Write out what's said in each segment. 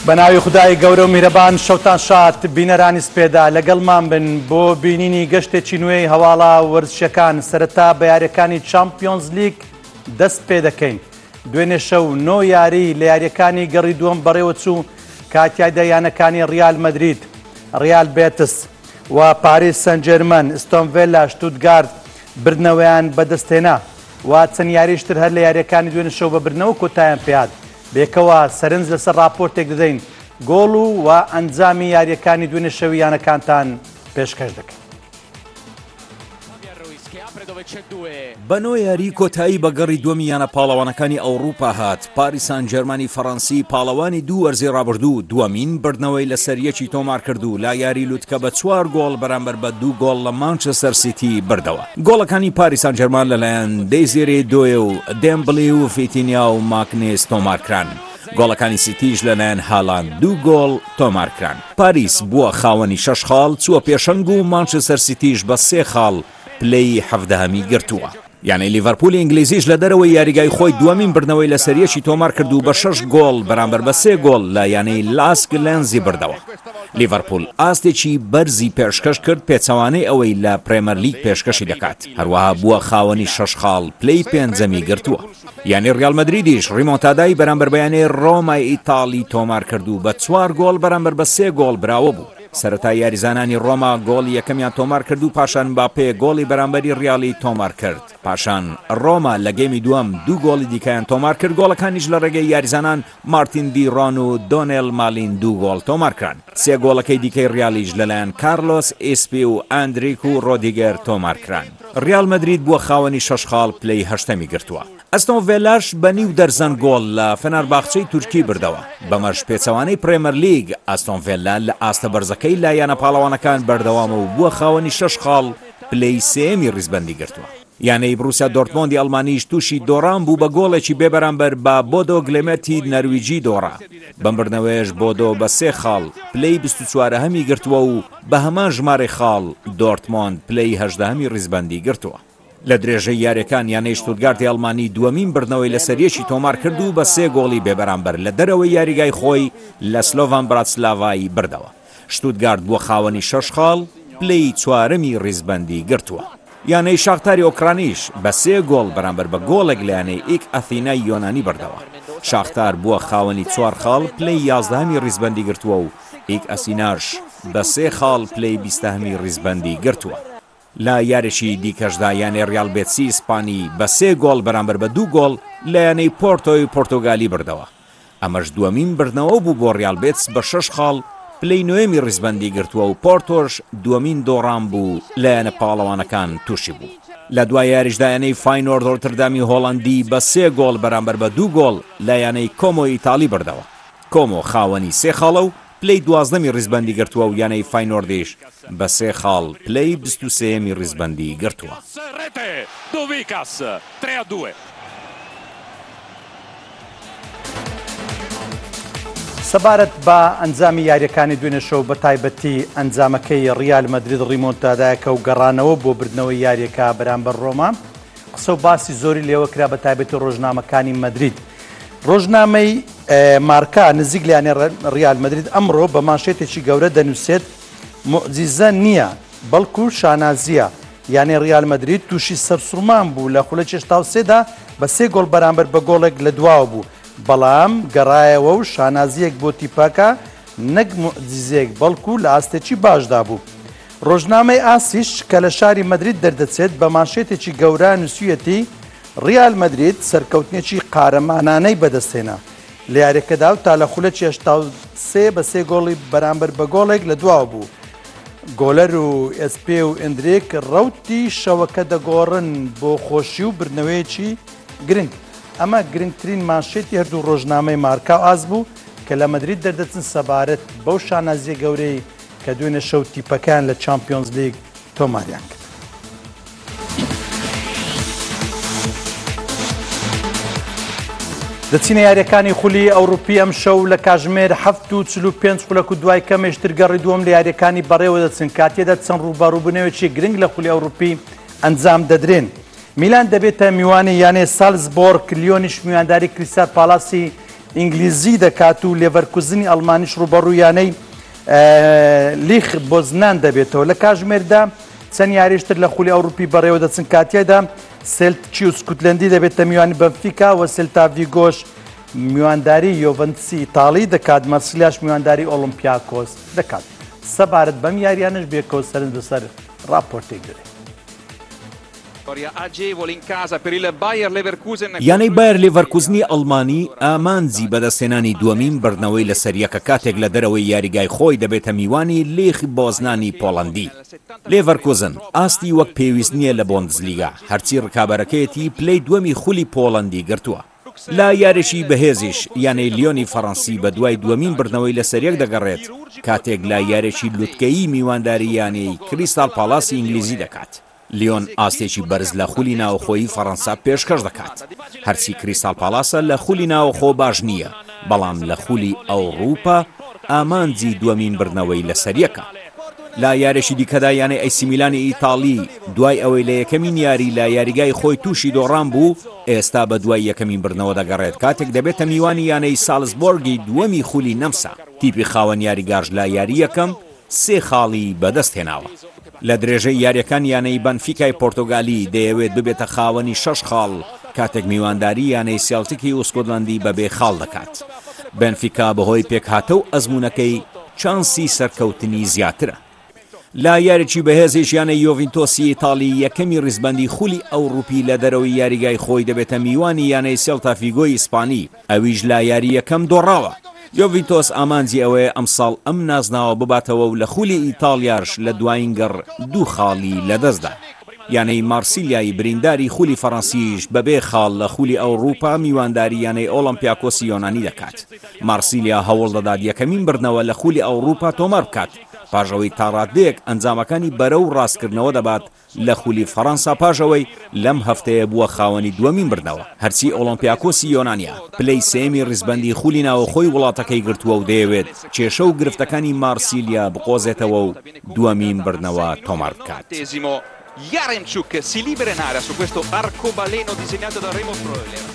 بەناوی خدای گەورە و میهرەبان شەوتان شاد بینەرانی سپێدا لەگەڵمان بن بۆ بینینی گەشتێکی نوێی هەواڵە وەرزشەکان سەرەتا بە یاریەکانی چامپیۆنز لیگ دەست پێ دەکەین. دوێنێ شەو 9 یاری لە یاریەکانی گەڕی دووەم بەڕێوە چوو کاتیایدا یانەکانی ریال مەدرید، ریال بێتس و پاریس سەن جێرمەن، ئستۆن ڤیلا، شتوتگارت بردنەوەیان بەدەستهێنا و چەند یاریشتر هەر لە یاریەکانی دوێنێ شەو بە بردنەوە کۆتاییان پێهات. بێکەوە سەرنج لەسەر راپۆرتێک دەدەین گۆڵ و ئەنجامی یاریەکانی دوێنێ شەویانەکانتان پێشکەش دەکەین. بەنۆ یاری کۆتایی بە گەڕی دووەمی یانە پاڵەوانەکانی ئەوروپا هات. پاریس سان جێرمانی فەڕەنسی پاڵەوانی دوو وەرزی ڕابردوو دووەمین بردنەوەی لەسەر یەکی تۆمار کردو لا یاری لوتکە بە 4 گۆڵ بەرامبەر بە 2 گۆڵ لە مانچستەر سیتی بردەوە. گۆڵەکانی پاریس سان جێرمان لەلایەن دەیزێرێ دۆیە و دێمبڵی و فیتینیا و ماکنێس تۆمارکران. گۆڵەکانی سیتیش لەلایەن هالاند 2 گۆڵ تۆمارکران. پاریس بووە خاوەنی 6 خاڵ، چووە پێشەنگ و مانچستەر سیتیش بە 3 خاڵ پلەی 17هەمی گرتووە. یعنی لیڤەرپولی ئینگلیزیش لە دەرەوەی یاریگای خۆی دووەمین بردنەوەی لە سەریەکی تۆمار کردو بە 6 گۆڵ بەرامبەر بە 3 گۆڵ لە یانەی لاسک لێنزی بردەوە. لیڤەرپول ئاستێکی بەرزی پێشکەش کرد پێچەوانەی ئەوەی لە پرێمەر لیگ پێشکەشی دەکات. هەروەها بووە خاوەنی 6 خاڵ پلەی 5هەمی گرتووە. یعنی ریال مەدریدیش ڕیمۆنتادای بەرامبەر بەیانەی ڕۆمای ئیتاڵی تۆمار کردو بە 4 گۆڵ بەرامبەر بە 3 گۆڵ براوە بوو. سەرەتا یاریزانانی ڕۆما گۆڵی یەکەمیان تۆمار کرد و پاشان باپێ گۆڵی بەرامبەری ریالی تۆمار کرد. پاشان ڕۆما لە گەیمی دووەم 2 گۆڵی دیکەیان تۆمار کرد. گۆڵەکانیش لە ڕێگەی یاریزانان مارتین دیڕۆن و دۆنێل مالین 2 گۆڵ تۆمار کران. 3 گۆڵەکەی دیکەی ریالیش لەلایەن کارلۆس ئێسپی و ئاندریک و ڕۆدیگەر تۆمار کران. ریال مەدرید بووە خاوەنی 6 خاڵ پلەی 8هەمی گرتووە. ئەستۆن ڤیلاش بە نیو دەرزەن گۆڵ لە فەنەرباخچەی تورکی بردەوە. بەمەش پێچەوانەی پرێمەر لیگ ئەستۆن ڤیلا لە ئاستە بەرزەکەی لایەنە پاڵەوانەکان بەردەوامە و بووە خاوەنی 6 خاڵ پلەی 3هەمی ڕیزبەندی گرتووە. یانەی بروسیا دۆرتمۆندی ئەڵمانیش تووشی دۆڕان بوو بە گۆڵێکی بێبەرامبەر بە بۆدۆ گلێمەتی نەرویجی دۆڕا. بەم بردنەوەیش بۆدۆ بە 3 خاڵ پلەی 24هەمی گرتووە و بە هەمان ژمارە خاڵ دۆرتمۆند پلەی 18هەمی ڕیزبەندی گرتووە. لە درێژەی یاریەکان یانەی شتوتگارتی ئەڵمانی دووەمین بردنەوەی لە سەریەکی تۆمار کرد و بە 3 گۆڵی بێبەرامبەر لە دەرەوەی یاریگای خۆی لە سلۆڤان براتسلاڤایی بردەوە. شتوتگارت بووە خاوەنی 6 خاڵ پلەی 4هەمی ڕیزبەندی گرتووە. یانەی شاختاری ئۆکرانیش بە 3 گۆڵ بەرامبەر بە گۆڵێک لە یانەی ئیک ئەثینای یۆنانی بردەوە. شاختار بووە خاوەنی 4 خاڵ پلەی 11هەمی ڕیزبەندی گرتووە و ئیک ئەسیناش بە 3 خاڵ پلەی 20هەمی ڕیزبەندی گرتووە. لە یاریشی دیکەشدا یانەی ریال بێتسی ئیسپانی بە 3 گۆڵ بەرامبەر بە 2 گۆڵ لە یانەی پۆرتۆی پۆرتۆگالی بردەوە. ئەمەش دووەمین بردنەوە بوو بۆ ریال بێتس بە 6 خاڵ پلەی 9هەمی ڕیزبەندی گرتووە و پۆرتۆش دووەمین دۆڕان بوو لە یانە پاڵەوانەکان تووشی بوو. لە دوای یاریشدا یانەی فاینۆرد ڕۆتردامی هۆڵەندی بە 3 گۆڵ بەرامبەر بە 2 گۆڵ لە یانەی کۆمۆ ئیتاڵی بردەوە. کۆمۆ خاوەنی 3 خاڵە و پلەی 12هەمی ڕیزبەندی گرتووە و یانەی فاینۆردیش بە 3 خاڵ پلەی 23هەمی ڕیزبەندی گرتووە. سەبارەت بە ئەنجامی یاریەکانی دوێنێ شەو بە تایبەتی ئەنجامەکەی ریال مەدرید ڕیمۆنتادایەکە و گەڕانەوە بۆ بردنەوەی یاریەکە بەرامبەر ڕۆما قسە و باسی زۆری لێوە کرا بە تایبەتی ڕۆژنامەکانی مەدرید. ڕۆژنامەی مارکا نزیک لایەنێ ریال مەدرید ئەمڕۆ بە مانشێتێکی گەورە دەنووسێت مۆعجیزە نییە بەڵکو شانازیە. یانەی ریال مەدرید تووشی سەرسوڕمان بوو لە خولە 83دا بە 3 گۆڵ بەرامبەر بە گۆڵێک لە دواوە بوو، بەڵام گەڕایەوە و شانازیەک بۆ تیپاکە نەک مۆعجیزەیەک بەڵکو لە ئاستێکی باشدا بوو. ڕۆژنامەی ئاسیش کە لە شاری مەدرید دەردەچێت بە مانشێتێکی گەورە نووسیەتی ریال مەدرید سەرکەوتنێکی قارەمانانەی بەدەستێنا لە یاریەکەدا و تا لە خولە 83 بە 3 گۆڵی بەرامبەر بە گۆڵێک لە دواوە بوو. گۆلەر و ئسپێ و ئەندرێک ڕەوتی شەوەکە دەگۆڕن بۆ خۆشی و بردنەوەیەکی گرنگ. ئەمە گرنگترین مانشێتی هەردوو ڕۆژنامەی مارکا ئاز بوو کە لە مەدرید دەردەچن سەبارەت بەو شانازیە گەورەی کە دوێنێ شەو تیپەکان لە چامپیۆنز لیگ تۆماریان کرد. دەچینە یاریەکانی خولی ئەوروپی ئەم شەو لە کاژمێر 7:45 خولەک و دوای کەمێشتر گەڕی دووەم لە یاریەکانی بەڕێوە دەچن. کاتێدا چەند ڕووبەڕووبوونەوەیەکی گرنگ لە خولی ئەوروپی ئەنجام دەدرێن. میلان دەبێتە میوانی یانێ سالزبۆرگ، لیۆنیش میوانداری کریستال پالاسی ئینگلیزی دەکات و لێڤەرکوزنی ئەڵمانیش ڕوبەڕوویانەی لیخ بۆزنان دەبێتەوە. لە کاتژمێردا چەند یاریشتر لە خولی ئەوروپی بەڕێوە دەچن کاتیادا سێلتکی و سکوتلەندی دەبێتە میوانی بەنفیکا و سێلتا ڤیگۆش میوانداری یۆڤنتسی ئیتاڵی دەکات، مەرسیلیاش میوانداری ئۆڵمپیاکۆس دەکات. سەبارەت بەم یاریانش بێکەوە سەرنج بەسەر راپۆرتێک دەرێت. یانەی بایر لێڤەرکوزنی ئەڵمانی ئامانجی بەدەستێنانی دووەمین بردنەوەی لە سەریەکە کاتێک لە دەرەوەی یاریگای خۆی دەبێتە میوانی لێخی بۆزنانی پۆڵەندی. لێڤەرکوزن ئاستی وەک پێویست نییە لە بۆندزلیگا، هەرچی ڕکابەرەکەیەتی پلەی دووەمی خولی پۆڵەندی گرتووە. لا یارێکی بەهێزیش یانەی لیۆنی فەڕەنسی بە دوای دووەمین بردنەوەی لە سەریەک دەگەڕێت کاتێک لا یارێکی لوتکەیی میوانداری یانەی کریستال پالاسی ئینگلیزی دەکات. لیۆن ئاستێکی بەرز لە خولی ناوخۆیی فەڕەنسا پێشکەش دەکات، هەرچی کریستال پالاسە لە خولی ناوخۆ باش نییە، بەڵام لە خولی ئەوروپا ئامانجی دووەمین بردنەوەی لە سەریەکە. لا یارێکی دیکەدا یانەی ئەیسی میلانی ئیتاڵی دوای ئەوەی لە یەکەمین یاری لا یاریگای خۆی تووشی دۆڕان بوو، ئێستا بە دوای یەکەمین بردنەوە دەگەڕێت کاتێک دەبێتە میوانی یانەی سالزبۆرگی دووەمی خولی نەمسا. تیپی خاوەن یاریگاش لا یاری یەکەم 3 خاڵی بەدەست هێناوە. لە درێژەی یاریەکان یانەی بەنفیکای پۆرتۆگالی دەیەوێت ببێتە خاوەنی 6 خاڵ کاتێک میوانداری یانەی سێڵتیکی و سکۆتلەندی بەبێ خاڵ دەکات. بەنفیکا بەهۆی پێکهاتە و ئەزمونەکەی چانسی سەرکەوتنی زیاترە. لا یارێکی بەهێزیش یانەی یۆڤینتۆسی ئیتاڵی یەکەمی ڕیزبەندی خولی ئەوروپی لە دەرەوەی یاریگای خۆی دەبێتە میوانی یانەی سێڵتا ڤیگۆی ئیسپانی، ئەویش لا یاری یەکەم دۆڕاوە. یۆڤینتۆس ئامانجی ئەوەیە ئەمساڵ ئەم نازناوە بباتەوە و لە خولی ئیتاڵیاش لە دوایین گەڕ 2 خاڵی لەدەستدا. یانەی مارسیلیای برینداری خولی فەڕەنسیش بەبێ خاڵ لە خولی ئەوروپا میوانداری یانەی ئۆڵمپیاکۆسی یۆنانی دەکات. مارسیلیا هەوڵ دەدات یەکەمین بردنەوە لە خولی ئەوروپا تۆمار بکات، پاژەوەی تا ڕادەیەک ئەنجامەکانی بەرە و ڕاستکردنەوە دەبات لە خولی فەڕەنسا پاژەوەی لەم هەفتەیە بووە خاوەنی دووەمین بردنەوە. هەرچی ئۆڵمپیاکۆسی یۆنانیا پلەی سێمی ڕیزبەندی خولی ناوخۆی وڵاتەکەی گرتووە و دەیەوێت کێشە و گرفتەکانی مارسیلیا بقۆزێتەوە و دووەمین بردنەوە تۆمار بکات. Yaremchuk si libera in area su questo arcobaleno disegnato da Remo Freuler.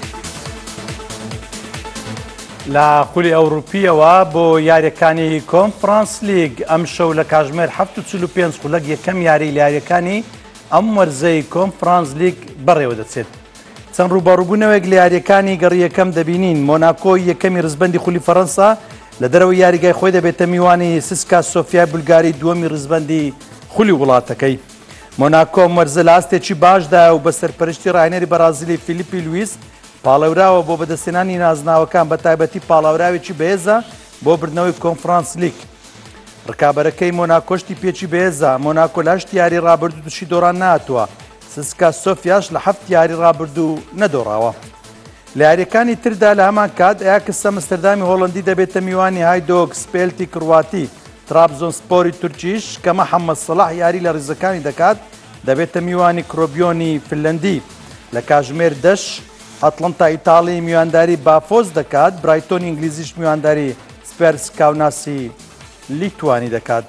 لە خولی ئەوروپیەوە بۆ یاریەکانی کۆنفرانس لیگ ئەم شەو لە کاتژمێر 7:45 خولەک یەکەم یاری لە یاریەکانی ئەم وەرزەی کۆنفرانس لیگ بەڕێوە دەچێت. چەند ڕووبەڕووبوونەوەیەک لە یاریەکانی گەڕی یەکەم دەبینین. مۆناکۆ یەکەمی ڕزبەندی خولی فەڕەنسا لە دەرەوەی یاریگای خۆی دەبێتە میوانی سسکا سۆفیا بولگاری دووەمی ڕزبەندی خولی وڵاتەکەی. مۆناکۆ وەرزە لە ئاستێکی باشدا و بە سەرپەرشتی ڕاهێنەری بەرازیلی فیلیپی لویس پاڵەوراوە بۆ بەدەستێنانی نازناوەکان بە تایبەتی پاڵاوراوێکی بەهێزە بۆ بردنەوەی کۆنفرانس لیگ. ڕکابەرەکەی مۆناکۆشتی پێچی بەهێزە. مۆناکۆ لە 8 یاری ڕابردوو تووشی دۆڕان نهاتووە. سسکا سۆفیاش لە 7 یاری ڕابردوو نەدۆڕاوە. لە یاریەکانی تردا لە هەمان کات ئەیاکس ئەمستەردامی هۆڵەندی دەبێتە میوانی هایدۆک سپێلتی کڕواتی. ترابزۆن سپۆری تورکیش کە مەحەممەد سەلاح یاری لە ڕیزەکانی دەکات دەبێتە میوانی کرۆبیۆنی فنلەندی. لە کاتژمێر 10 ئەتڵەنتا ئیتاڵی میوانداری بافۆس دەکات. برایتۆن ئینگلیزیش میوانداری سپێرس کاوناسی لیتوانی دەکات.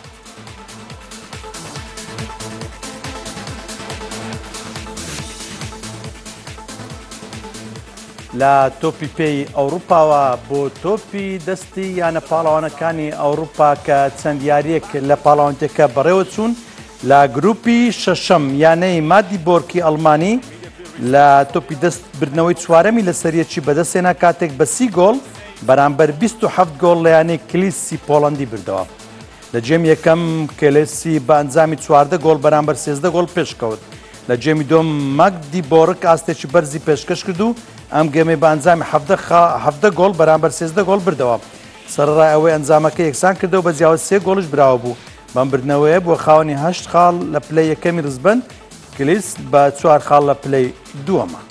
لە تۆپی پێی ئەوروپاوە بۆ تۆپی دەستی یانە پاڵەوانەکانی ئەوروپا کە چەند یاریەک لە پاڵاوانتێکە بەڕێوە چوون لە گروپی شەشەم یانەی مادی بۆرکی ئەڵمانی لە تۆپی دەست بردنەوەی چوارەمی لە سەریەکی بەدەستێنا کاتێک بە 30 گۆڵ بەرامبەر 27 گۆڵ لە یانەی کلیسی پۆڵەندی بردەوە. لە جێمی یەکەم کلێسی بە ئەنجامی 14 گۆڵ بەرامبەر 13 گۆڵ پێشکەوت. لە جێمی دۆم مەگدی بۆرک ئاستێکی بەرزی پێشکەش کرد و ئەم گەمەی بە ئەنجامی 17 گۆڵ بەرامبەر 13 گۆڵ بردەوە. سەرڕای ئەوەی ئەنجامەکە یەکسان کردەوە بە جیاواز 3 گۆڵش براوە بوو. بەم بردنەوەیە بۆ خاوەنی 8 خاڵ لە پلەی یەکەمی ڕزبەند کلیس بە 4 خاڵ لە پلەی دووەمە.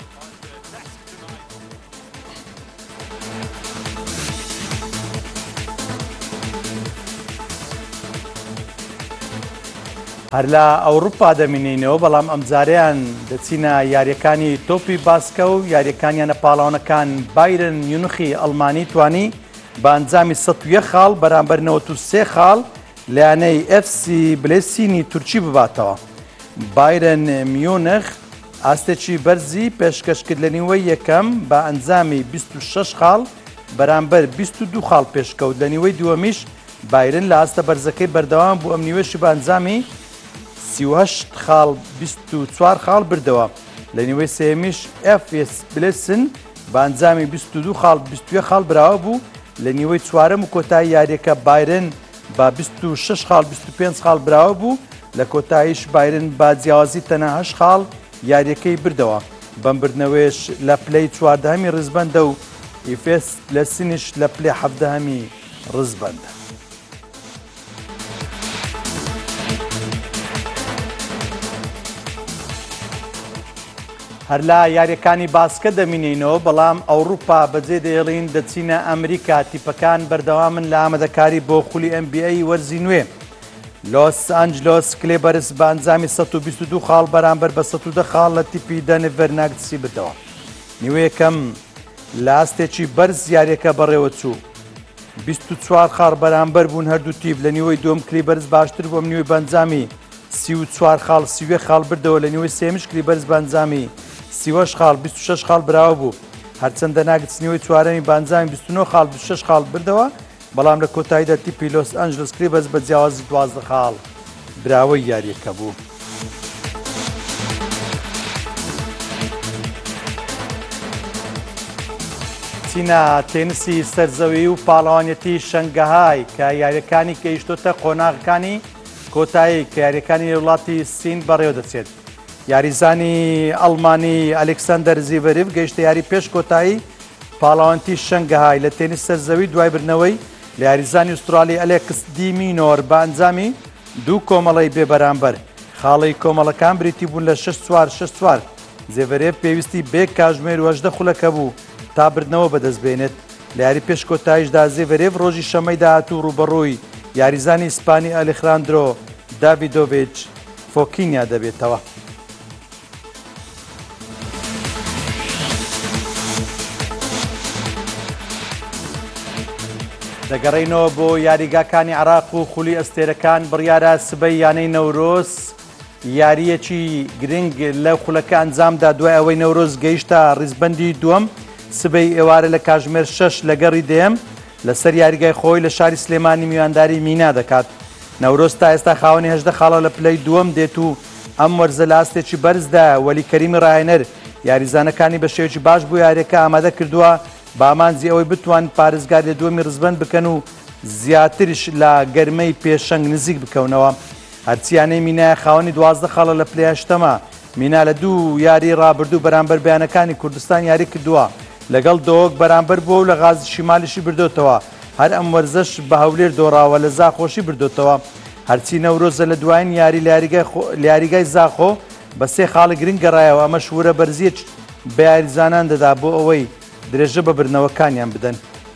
هەر لە ئەوروپا دەمینینەوە بەڵام ئەمجاریان دەچینە یاریەکانی تۆپی باسکە و یاریەکانیانە پاڵاوانەکان بایرن میونخی ئەڵمانی توانی بە ئەنجامی 101 خاڵ بەرامبەر 93 خاڵ لەیانەی FC بلێسینی تورکی بباتەوە. بایرن میونخ ئاستێکی بەرزی پێشکەشکرد لە نیوەی یەکەم بە ئەنجامی 26 خاڵ بەرامبەر 22 خاڵ پێشکەوت لە نیوەی دووەمیش بایرن لە ئاستە بەرزەکەی بەردەوام بوو ئەم نیوەشی بە ئەنجامی 38 خاڵ 24 خاڵ بردەوە لە نیوەی سێمیش ئەفێس بلسن بە ئەنجامی 22 خاڵ 21 خاڵ براوە بوو لە نیوەی چوارەم و کۆتایی یاریەکە بایرن بە 26 خاڵ 25 خاڵ براوە بوو لە کۆتاییش بایرن با جیاوازی تەنها 8 خاڵ یاریەکەی بردەوە بەم بردنەوەیش لە پلەی 14هەمی ڕزبەندە و ئیفێس لە سنیش لە پلەی 17هەمی ڕزبەندە. هەر لە یاریەکانی باسکە دەمینینەوە بەڵام ئەوروپا بەجێ دەێڵین دەچینە ئەمریکا تیپەکان بەردەوامن لە ئامادەکاری بۆ خولی NBA وەرزی نوێ. لۆس ئەنجلۆس کلێبەرس بە ئەنجامی 122 خاڵ بەرامبەر بە 110 خاڵ لە تیپی دەنڤەر ناگتسی بردەوە. نیوەی یەکەم لە ئاستێکی بەرز یاریەکە بەڕێوە چوو 24 خاڵ بەرامبەر بوون هەردوو تیپ لە نیوەی دووەم کلیبەرز باشتر بووم نیوەی بەنجامی 34 خاڵ 30 خاڵ بردەوە لە نیوەی سێمیش کلیبەرز بەنجامی 30 خاڵ 26 خاڵ براوە بوو هەرچەندە ناگتس نیوەی چوارەمی بەنجامی 29 خاڵ 26 خاڵ بردەوە بەڵام لە کۆتاییدا تیپی لۆس ئەنجلس کلیبەرز بە جیاوازی 12 خاڵ براوەی یاریەکە بوو. چینە تێنسی سەرزەوی و پاڵەوانێتی شەنگەهای کە یاریەکانی گەیشتۆتە قۆناغەکانی کۆتایی کە یاریەکانی وڵاتی سین بەڕێوە دەچێت. یاریزانی ئەڵمانی ئەلێکساندەر زیڤەرێڤ گەیشتە یاری پێش کۆتایی پاڵەوانێتی شەنگەهای لە تێنیس سەرزەوی دوای برنەوەی لە یاریزانی ئوسترالی ئەلێکس دی مینۆر بە ئەنجامی دوو کۆمەڵی بێبەرامبەر خاڵی کۆمەڵەکان بریتی بوون لە 6-4 زیڤەرێڤ پێویستی بێ کاژمێر و 18 خولەکە بوو تا بردنەوە بەدەستبێنێت. لە یاری پێش کۆتاییشدا زیڤەرێڤ ڕۆژی شەمەی داهاتوو ڕوبەڕووی یاریزانی ئیسپانی ئەلێخاندرۆ داڤیدۆڤیچ فۆکینیا دەبێتەوە. دەگەڕێینەوە بۆ یاریگاکانی عێراق و خولی ئەستێرەکان بڕیارە سبەی یانەی نەورۆز یاریەکی گرنگ لە خولەکە ئەنجامدا دوای ئەوەی نەورۆز گەیشتە ڕیزبەندی دووەم سبەی ئێوارە لە کاژمێر 6 لە گەڕی دێم لەسەر یاریگای خۆی لە شاری سلێمانی میوانداری مینا دەکات. نەورۆز تا ئێستا خاوەنی 18 خاڵە لە پلەی دووەم دێت و ئەم وەرزە لە ئاستێکی بەرزدا وەلی کەریمی ڕاهێنەر یاریزانەکانی بە شێوەیەکی باش بوو یاریەکە ئامادە کردووە بە ئامانجی ئەوەی بتوان پارێزگار لە دووەمی ڕزبەند بکەن و زیاتریش لە گەرمەی پێشەنگ نزیک بکەونەوە. هەرچیانەی مینایە خاوەنی 12 خاڵە لە پلەی هەشتەمە مینا لە دوو یاری ڕابردوو بەرامبەر بەیانەکانی کوردستان یاری کردووە لەگەڵ دۆک بەرامبەر بووە و لە غازی شیمالیشی بردوتەوە. هەر ئەم وەرزەش بە هەولێر دۆڕاوە لە زاخۆشی بردوتەوە. هەرچی نەورۆزە لە دوایین یاری لە یاریگای زاخۆ بە 3 خاڵی گرنگ گەڕایەوە ئەمە شوورە بەرزیەک بە یاریزانان دەدا بۆ ئەوەی درێژە بە برنەوەکانیان بدەن.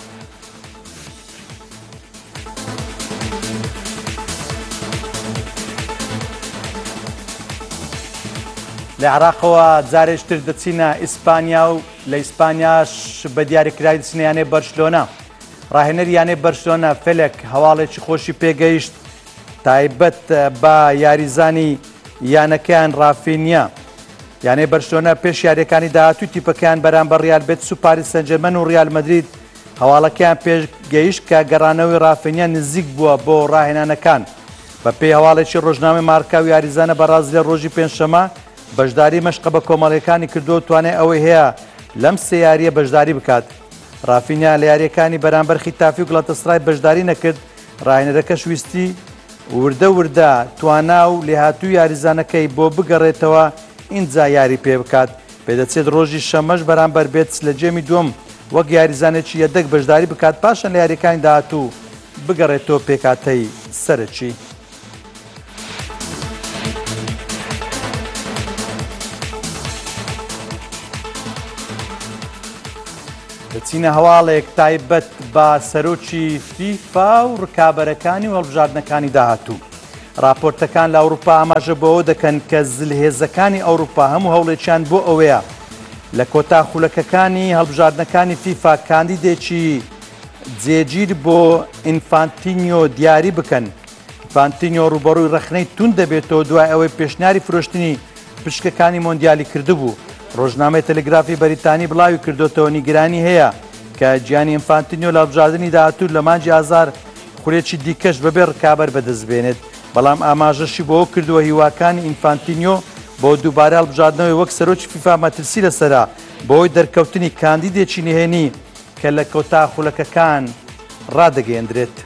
لە عێراقەوە جارێشتر دەچینە ئیسپانیا و لە ئیسپانیاش بە دیاریکراوی دەچینە یانەی بەرشلۆنا. ڕاهێنەری یانەی بەرشلۆنا فێلێک هەواڵێکی خۆشی پێگەیشت تایبەت بە یاریزانی یانەکەیان ڕافینیا. یانەی بەرشلۆنا پێش یاریەکانی داهاتوو تیپەکەیان بەرامبەر ریال بێتس و پاریس سەن ژەرمەن و ریال مەدرید هەواڵەکەیان پێشگەیشت کە گەڕانەوەی ڕافینیا نزیک بووە بۆ ڕاهێنانەکان. بە پێی هەواڵێکی ڕۆژنامەی مارکا و یاریزانە بەڕاز لە ڕۆژی پێنجشەمە بەشداری مەشقە بە کۆمەڵیەکانی کردو توانێت ئەوەی هەیە لەم سێ یاریە بەشداری بکات. ڕافینیا لە یاریەکانی بەرامبەر خیتافی و گڵاتەسڕای بەشداری نەکرد. ڕاهێنەرەکە شویستی وردە توانا و لێهاتوو یاریزانەکەی بۆ بگەڕێتەوە ئینجا یاری پێ بکات. پێدەچێت ڕۆژی شەمەش بەرامبەر بێت لە جێمی دووەم وەک یاریزانێکی یەدەک بەشداری بکات پاشان لە یاریەکانی داهاتوو بگەڕێتەوە پێکاتەی سەرەکی. دەچینە هەواڵێک تایبەت بە سەرۆکی فیفا و ڕکابەرەکانی و هەڵبژاردنەکانی داهاتوو. راپۆرتەکان لە ئەوروپا ئاماژە بۆ ئەوە دەکەن کە زلهێزەکانی ئەوروپا هەموو هەوڵێکیان بۆ ئەوەیە لە کۆتا خولەکەکانی هەڵبژاردنەکانی فیفا کاندیدێکی جێگیر بۆ ئینفانتینیۆ دیاری بکەن. ئینفانتینیۆ ڕوبەڕووی ڕەخنەی تون دەبێتەوە دوای ئەوەی پێشنیاری فرۆشتنی پشکەکانی مۆندیالی کردبوو. ڕۆژنامەی تەلگرافی بەریتانی بڵاوی کردوتەوە نیگرانی هەیە کە گیانی ئینفانتینیۆ لە هەڵبژاردننی داهاتوو لە مانجی ئازار خولێکی دیکەش بەبێ ڕکابەر بەدەستبێنێت بەڵام ئاماژەشی بۆ کردووە هیواکانی ئینفانتینیۆ بۆ دووبارە هەڵبژاردنەوەی وەک سەرۆکی فیفا مەترسی لەسەرا بۆی دەرکەوتنی کاندیدێکی نهێنی کە لە کۆتا خولەکەکان ڕادەگەیەندرێت.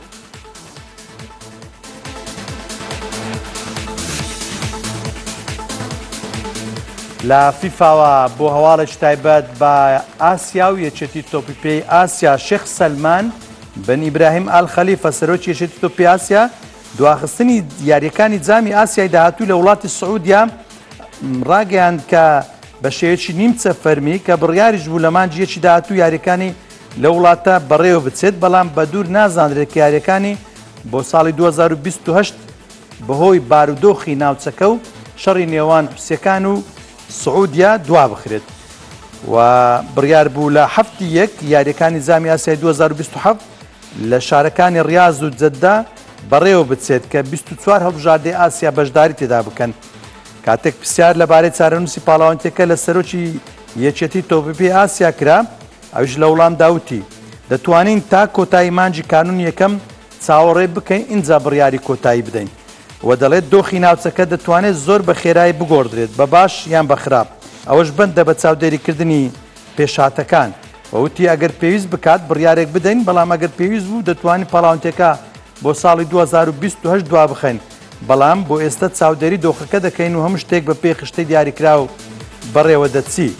لە فیفاوە بۆ هەواڵێکی تایبەت بە ئاسیا و یەکێتی تۆپی پێی ئاسیا شێخ سەلمان بن ئیبراهیم ئال خەلیفە سەرۆکی یەکێتی تۆپی ئاسیا دواخستنی یاریەکانی جامی ئاسیای داهاتوو لە وڵاتی سعودیا ڕاگەیاند کە بە شێوەیەکی نیمچە فەرمی کە بڕیاریش بوو لە مانجی یەکی داهاتوو یاریەکانی لە وڵاتە بەڕێوە بچێت بەڵام بە دوور نازانرێت کە یاریەکانی بۆ ساڵی 2028 بەهۆی بارودۆخی ناوچەکە و شەڕی نێوان حوسیەکان و سعودیا دوا بخرێت و بڕیار بوو لە هەفتی یەک یاریەکانی جامی ئاسیای 2027 لە شارەکانی ڕیاض و جەددا بەڕێوە بچێت کە 24 هەڵبژاردەی ئاسیا بەشداری تێدا بکەن. کاتێک پرسیار لەبارەی چارەنووسی پاڵاوانتیەکە لە سەرۆکی یەکێتی تۆپی ئاسیا کرا ئەوش لە وڵام داوتی دەتوانین تا کۆتایی مانجی کانون یەکەم چاوەڕێ بکەین اینجا بڕیاری کۆتایی بدەین و دەڵێت دۆخی ناوچەکە دەتوانێت زۆر بە خێرایی بگۆڕدرێت بە باش یان بە خراپ ئەوەش بەندە بە چاودێریکردنی پێشهاتەکان وەوتی ئەگەر پێویست بکات بڕیارێک بدەین بەڵام ئەگەر پێویست بوو دەتوانین پاڵاوانتیەکە بۆ ساڵی 2028 دوا بخەین بەڵام بۆ ئێستا چاودێری دۆخەکە دەکەین و هەموو شتێک بە پێی خشتەی دیاریکرا و بەڕێوە دەچی.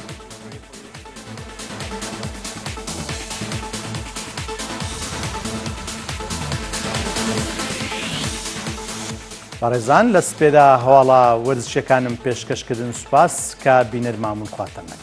بەڕێزان لە سپێدا هەواڵە وەرزشەکانم پێشکەشکردن سوپاس کە بینەر مامون خواتەمە.